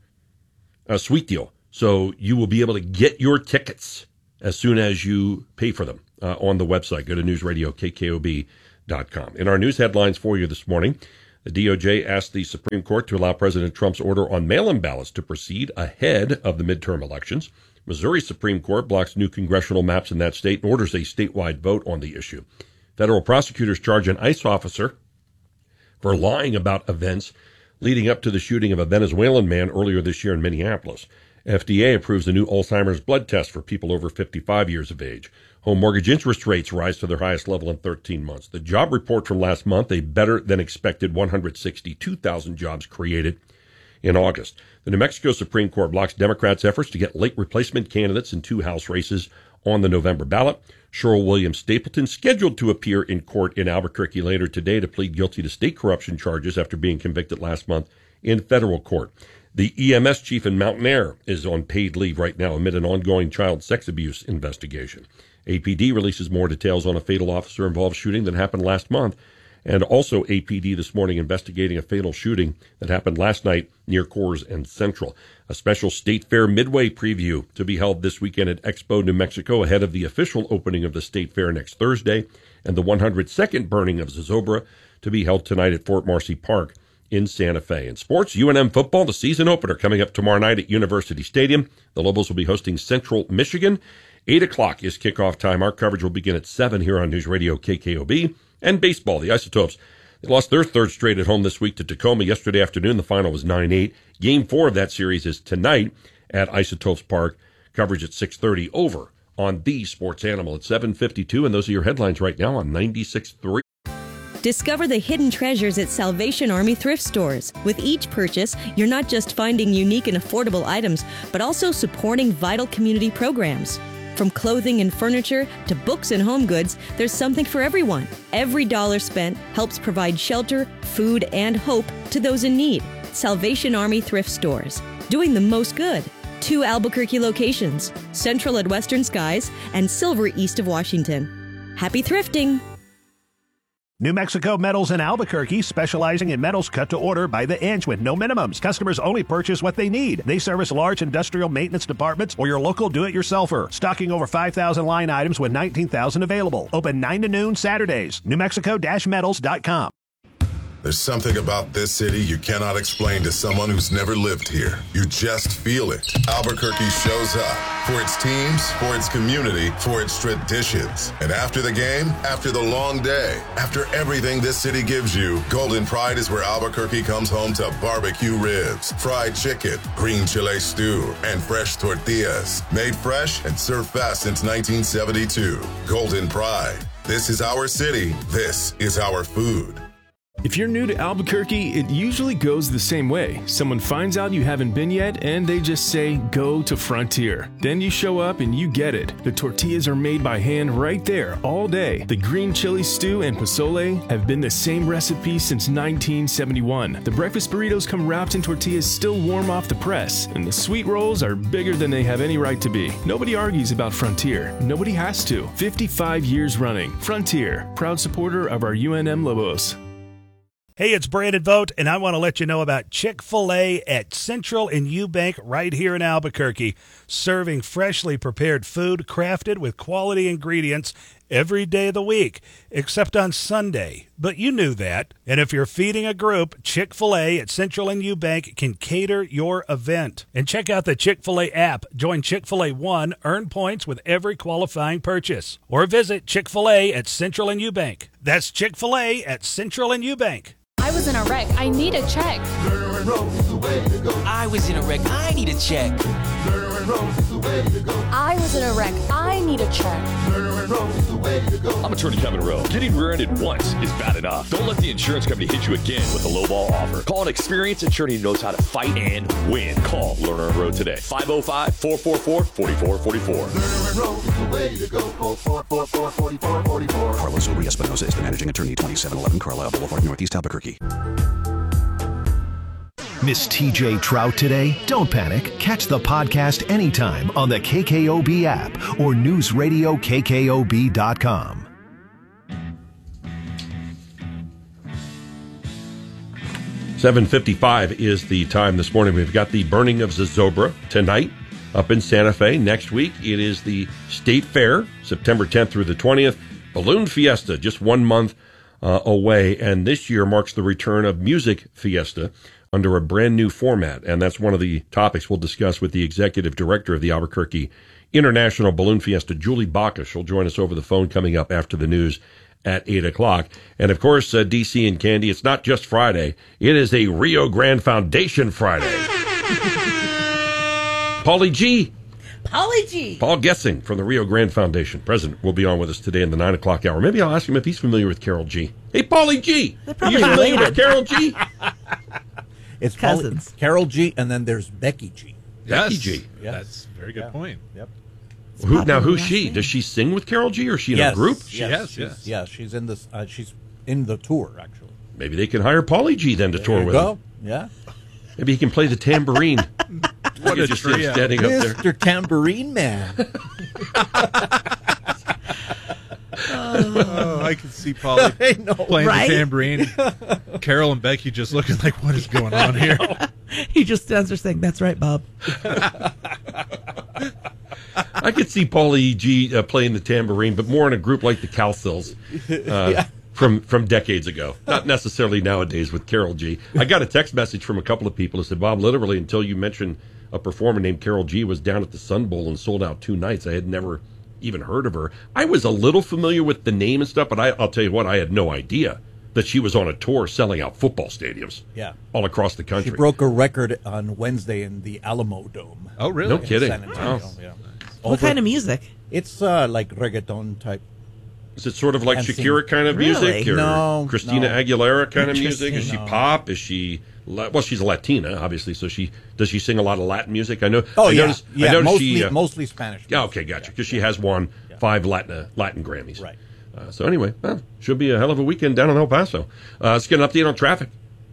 suite deal. So you will be able to get your tickets as soon as you pay for them on the website. Go to newsradiokkob.com. In our news headlines for you this morning, the DOJ asked the Supreme Court to allow President Trump's order on mail-in ballots to proceed ahead of the midterm elections. Missouri Supreme Court blocks new congressional maps in that state and orders a statewide vote on the issue. Federal prosecutors charge an ICE officer for lying about events leading up to the shooting of a Venezuelan man earlier this year in Minneapolis. FDA approves a new Alzheimer's blood test for people over 55 years of age. Home mortgage interest rates rise to their highest level in 13 months. The job report from last month, a better than expected 162,000 jobs created in August. The New Mexico Supreme Court blocks Democrats' efforts to get late replacement candidates in 2 House races on the November ballot. Cheryl Williams Stapleton scheduled to appear in court in Albuquerque later today to plead guilty to state corruption charges after being convicted last month in federal court. The EMS chief in Mountain Air is on paid leave right now amid an ongoing child sex abuse investigation. APD releases more details on a fatal officer-involved shooting that happened last month. And also APD this morning investigating a fatal shooting that happened last night near Coors and Central. A special State Fair Midway preview to be held this weekend at Expo, New Mexico, ahead of the official opening of the State Fair next Thursday, and the 102nd burning of Zozobra to be held tonight at Fort Marcy Park in Santa Fe. In sports, UNM football, the season opener coming up tomorrow night at University Stadium. The Lobos will be hosting Central Michigan. 8 o'clock is kickoff time. Our coverage will begin at 7 here on News Radio KKOB. And baseball, the Isotopes, they lost their third straight at home this week to Tacoma yesterday afternoon. The final was 9-8. Game 4 of that series is tonight at Isotopes Park. Coverage at 6:30 over on the Sports Animal at 7:52. And those are your headlines right now on 96.3. Discover the hidden treasures at Salvation Army thrift stores. With each purchase, you're not just finding unique and affordable items, but also supporting vital community programs. From clothing and furniture to books and home goods, there's something for everyone. Every dollar spent helps provide shelter, food, and hope to those in need. Salvation Army thrift stores, doing the most good. 2 Albuquerque locations, Central at Western Skies and Silver east of Washington. Happy thrifting! New Mexico Metals in Albuquerque, specializing in metals cut to order by the inch with no minimums. Customers only purchase what they need. They service large industrial maintenance departments or your local do-it-yourselfer. Stocking over 5,000 line items with 19,000 available. Open 9 to noon Saturdays. NewMexico-metals.com. There's something about this city you cannot explain to someone who's never lived here. You just feel it. Albuquerque shows up for its teams, for its community, for its traditions. And after the game, after the long day, after everything this city gives you, Golden Pride is where Albuquerque comes home to barbecue ribs, fried chicken, green chile stew, and fresh tortillas. Made fresh and served fast since 1972. Golden Pride. This is our city. This is our food. If you're new to Albuquerque, it usually goes the same way. Someone finds out you haven't been yet, and they just say, go to Frontier. Then you show up and you get it. The tortillas are made by hand right there, all day. The green chili stew and pozole have been the same recipe since 1971. The breakfast burritos come wrapped in tortillas still warm off the press, and the sweet rolls are bigger than they have any right to be. Nobody argues about Frontier. Nobody has to. 55 years running. Frontier, proud supporter of our UNM Lobos. Hey, it's Brandon Vogt, and I want to let you know about Chick-fil-A at Central and Eubank right here in Albuquerque, serving freshly prepared food crafted with quality ingredients every day of the week, except on Sunday. But you knew that. And if you're feeding a group, Chick-fil-A at Central and Eubank can cater your event. And check out the Chick-fil-A app. Join Chick-fil-A One, earn points with every qualifying purchase. Or visit Chick-fil-A at Central and Eubank. That's Chick-fil-A at Central and Eubank. I was in a wreck. I need a check. I was in a wreck. I need a check. I was in a wreck. I need a check. I'm attorney Kevin Rowe. Getting rear-ended once is bad enough. Don't let the insurance company hit you again with a lowball offer. Call an experienced attorney who knows how to fight and win. Call Lerner & Rowe today. 505-444-4444. Carlos Uri-Espinosa is the managing attorney, 2711 Carlisle Boulevard, Northeast Albuquerque. Miss TJ Trout today? Don't panic. Catch the podcast anytime on the KKOB app or newsradiokkob.com. 7:55 is the time this morning. We've got the burning of Zozobra tonight up in Santa Fe. Next week, it is the State Fair, September 10th through the 20th. Balloon Fiesta, just 1 month away. And this year marks the return of Music Fiesta under a brand new format. And that's one of the topics we'll discuss with the executive director of the Albuquerque International Balloon Fiesta, Julie Baca. She'll join us over the phone coming up after the news at 8 o'clock. And of course, DC and Candy, it's not just Friday. It is a Rio Grande Foundation Friday. Paulie G. Paul Gessing from the Rio Grande Foundation. President will be on with us today in the 9 o'clock hour. Maybe I'll ask him if he's familiar with Carol G. Hey, Paulie G. Are you familiar with Carol G? It's cousins. Carol G, and then there's Becky G. Becky G. Yes. That's a very good point. Yep. Who's she? Does she sing with Carol G, or is she in a group? Yes. She's in this. She's in the tour, actually. Maybe they can hire Paulie G then to tour with him. Yeah. Maybe he can play the tambourine. What a just trio. standing up there. Mr. Tambourine Man. Oh, I can see Paulie playing the tambourine. Carol and Becky just looking like, what is going on here? He just stands there saying, "That's right, Bob." I could see Paulie G playing the tambourine, but more in a group like the Calcills from decades ago. Not necessarily nowadays with Carol G. I got a text message from a couple of people who said, "Bob, literally until you mentioned a performer named Carol G was down at the Sun Bowl and sold out 2 nights. I had never even heard of her." I was a little familiar with the name and stuff, but I'll tell you what, I had no idea that she was on a tour selling out football stadiums all across the country. She broke a record on Wednesday in the Alamo Dome. Oh, really? No kidding. San Antonio. Wow. Yeah. What kind of music? It's like reggaeton type. Is it sort of like Dancing. Shakira kind of music? Or No, Christina Aguilera kind of music? Interesting. Is she No. pop? Is she... Well, she's a Latina, obviously, so does she sing a lot of Latin music? I know. Oh, I noticed mostly Spanish. Yeah, okay, gotcha. Because she has won 5 Latin Grammys. Right. So anyway, should be a hell of a weekend down in El Paso. Let's get an update on traffic.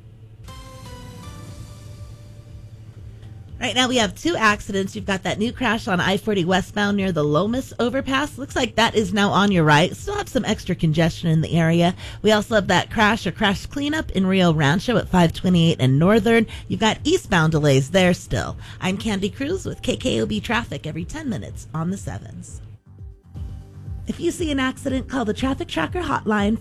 Right now we have 2 accidents. You've got that new crash on I-40 westbound near the Lomas overpass. Looks like that is now on your right. Still have some extra congestion in the area. We also have that crash cleanup in Rio Rancho at 528 and Northern. You've got eastbound delays there still. I'm Candy Cruz with KKOB Traffic every 10 minutes on the 7s. If you see an accident, call the Traffic Tracker hotline,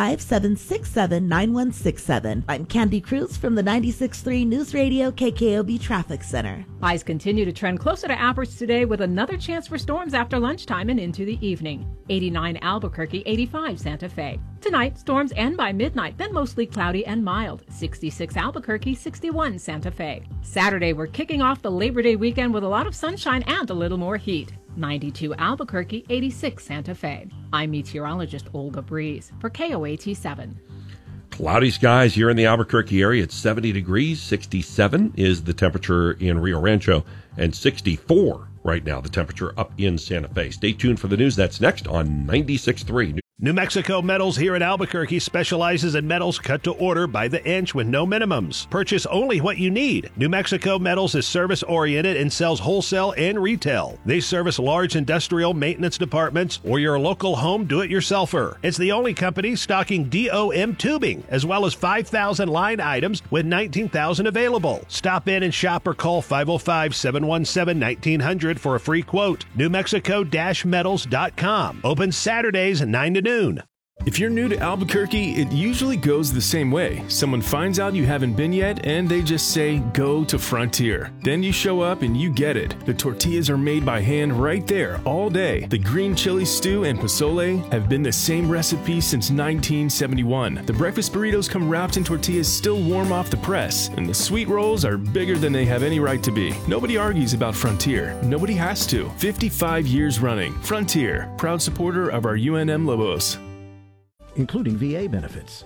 505-767-9167. I'm Candy Cruz from the 96.3 News Radio KKOB Traffic Center. Highs continue to trend closer to average today with another chance for storms after lunchtime and into the evening. 89 Albuquerque, 85 Santa Fe. Tonight, storms end by midnight, then mostly cloudy and mild. 66 Albuquerque, 61 Santa Fe. Saturday, we're kicking off the Labor Day weekend with a lot of sunshine and a little more heat. 92 Albuquerque, 86 Santa Fe. I'm meteorologist Olga Breeze for KOAT7. Cloudy skies here in the Albuquerque area. It's 70 degrees. 67 is the temperature in Rio Rancho, and 64 right now, the temperature up in Santa Fe. Stay tuned for the news. That's next on 96.3. New Mexico Metals here in Albuquerque specializes in metals cut to order by the inch with no minimums. Purchase only what you need. New Mexico Metals is service-oriented and sells wholesale and retail. They service large industrial maintenance departments or your local home do-it-yourselfer. It's the only company stocking DOM tubing, as well as 5,000 line items with 19,000 available. Stop in and shop or call 505-717-1900 for a free quote. NewMexico-Metals.com. Open Saturdays 9 to noon. If you're new to Albuquerque, it usually goes the same way. Someone finds out you haven't been yet, and they just say, go to Frontier. Then you show up and you get it. The tortillas are made by hand right there all day. The green chili stew and pozole have been the same recipe since 1971. The breakfast burritos come wrapped in tortillas still warm off the press, and the sweet rolls are bigger than they have any right to be. Nobody argues about Frontier. Nobody has to. 55 years running. Frontier, proud supporter of our UNM Lobos. Including VA benefits.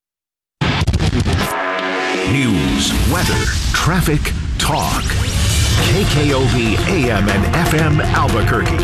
News, weather, traffic, talk. KKOV AM and FM Albuquerque.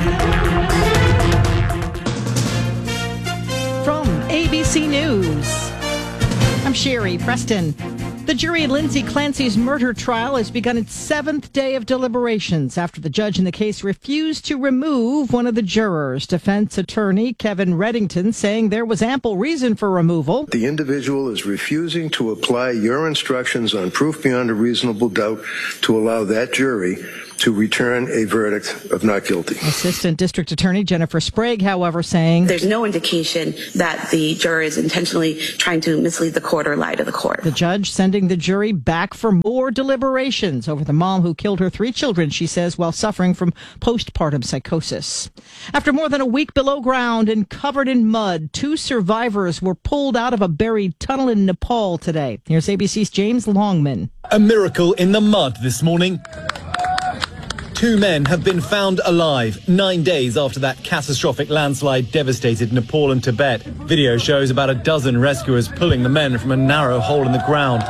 From ABC News, I'm Sherry Preston. The jury in Lindsay Clancy's murder trial has begun its 7th day of deliberations after the judge in the case refused to remove one of the jurors. Defense attorney Kevin Reddington saying there was ample reason for removal. The individual is refusing to apply your instructions on proof beyond a reasonable doubt to allow that jury to return a verdict of not guilty. Assistant District Attorney Jennifer Sprague, however, saying there's no indication that the juror is intentionally trying to mislead the court or lie to the court. The judge sending the jury back for more deliberations over the mom who killed her 3 children, she says, while suffering from postpartum psychosis. After more than a week below ground and covered in mud, 2 survivors were pulled out of a buried tunnel in Nepal today. Here's ABC's James Longman. A miracle in the mud this morning. 2 men have been found alive 9 days after that catastrophic landslide devastated Nepal and Tibet. Video shows about a dozen rescuers pulling the men from a narrow hole in the ground.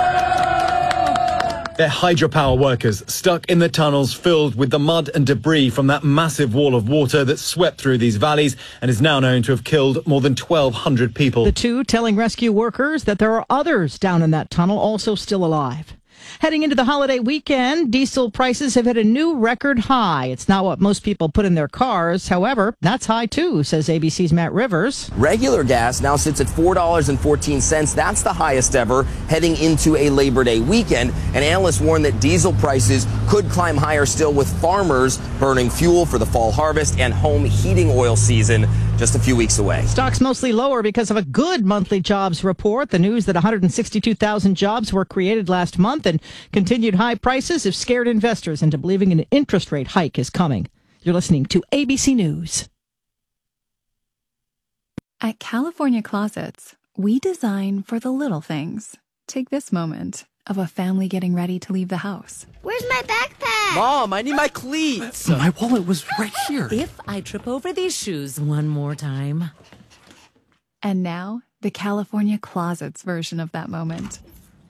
They're hydropower workers stuck in the tunnels filled with the mud and debris from that massive wall of water that swept through these valleys and is now known to have killed more than 1,200 people. The 2 telling rescue workers that there are others down in that tunnel also still alive. Heading into the holiday weekend, diesel prices have hit a new record high. It's not what most people put in their cars. However, that's high too, says ABC's Matt Rivers. Regular gas now sits at $4.14. That's the highest ever heading into a Labor Day weekend. And analysts warn that diesel prices could climb higher still with farmers burning fuel for the fall harvest and home heating oil season just a few weeks away. Stocks mostly lower because of a good monthly jobs report. The news that 162,000 jobs were created last month and continued high prices have scared investors into believing an interest rate hike is coming. You're listening to ABC News. At California Closets, we design for the little things. Take this moment of a family getting ready to leave the house. Where's my backpack? Mom, I need my cleats. My wallet was right here. If I trip over these shoes one more time. And now, the California Closets version of that moment.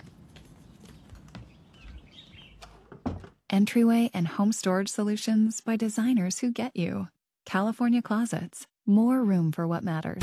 Entryway and home storage solutions by designers who get you. California Closets. More room for what matters.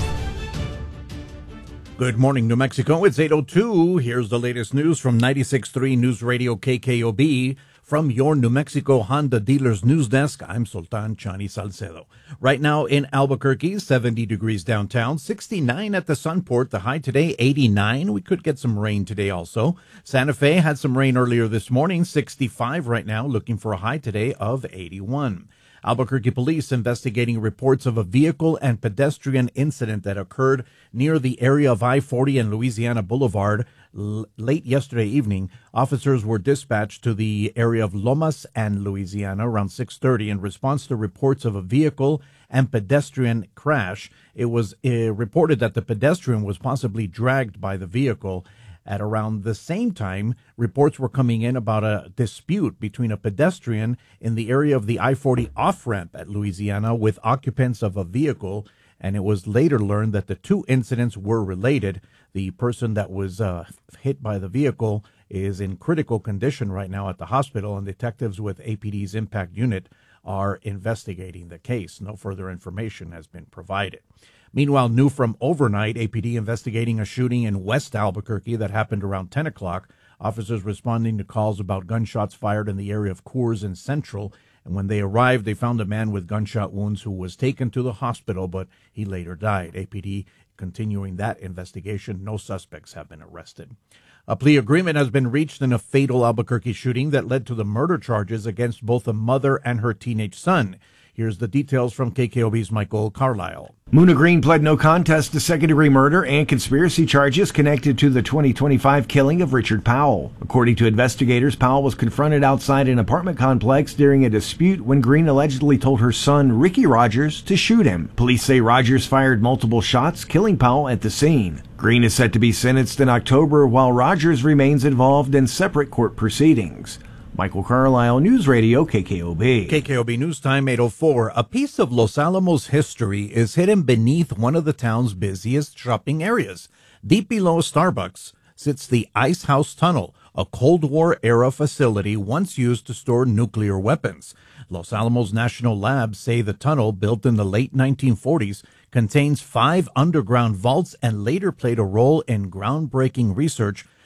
Good morning, New Mexico. It's 8:02. Here's the latest news from 96.3 News Radio KKOB. From your New Mexico Honda Dealers News Desk, I'm Sultan Chani Salcedo. Right now in Albuquerque, 70 degrees downtown, 69 at the Sunport. The high today, 89. We could get some rain today also. Santa Fe had some rain earlier this morning, 65 right now, looking for a high today of 81. Albuquerque police investigating reports of a vehicle and pedestrian incident that occurred near the area of I-40 and Louisiana Boulevard late yesterday evening. Officers were dispatched to the area of Lomas and Louisiana around 6:30 in response to reports of a vehicle and pedestrian crash. It was reported that the pedestrian was possibly dragged by the vehicle. At around the same time, reports were coming in about a dispute between a pedestrian in the area of the I-40 off-ramp at Louisiana with occupants of a vehicle, and it was later learned that the 2 incidents were related. The person that was hit by the vehicle is in critical condition right now at the hospital, and detectives with APD's Impact Unit are investigating the case. No further information has been provided. Meanwhile, new from overnight, APD investigating a shooting in West Albuquerque that happened around 10 o'clock. Officers responding to calls about gunshots fired in the area of Coors and Central. And when they arrived, they found a man with gunshot wounds who was taken to the hospital, but he later died. APD continuing that investigation. No suspects have been arrested. A plea agreement has been reached in a fatal Albuquerque shooting that led to the murder charges against both a mother and her teenage son. Here's the details from KKOB's Michael Carlisle. Muna Green pled no contest to second-degree murder and conspiracy charges connected to the 2025 killing of Richard Powell. According to investigators, Powell was confronted outside an apartment complex during a dispute when Green allegedly told her son, Ricky Rogers, to shoot him. Police say Rogers fired multiple shots, killing Powell at the scene. Green is set to be sentenced in October, while Rogers remains involved in separate court proceedings. Michael Carlisle, News Radio, KKOB. KKOB News Time, 8:04. A piece of Los Alamos history is hidden beneath one of the town's busiest shopping areas. Deep below Starbucks sits the Ice House Tunnel, a Cold War-era facility once used to store nuclear weapons. Los Alamos National Labs say the tunnel, built in the late 1940s, contains 5 underground vaults and later played a role in groundbreaking research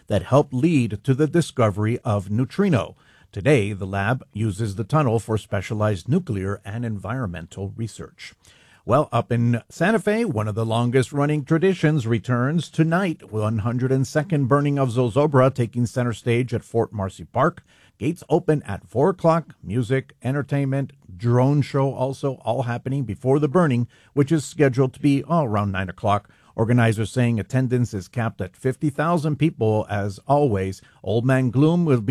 that helped lead to the discovery of neutrino. Today, the lab uses the tunnel for specialized nuclear and environmental research. Well, up in Santa Fe, one of the longest-running traditions returns tonight. 102nd burning of Zozobra taking center stage at Fort Marcy Park. Gates open at 4 o'clock. Music, entertainment, drone show also all happening before the burning, which is scheduled to be around 9 o'clock. Organizers saying attendance is capped at 50,000 people. As always, Old Man Gloom will be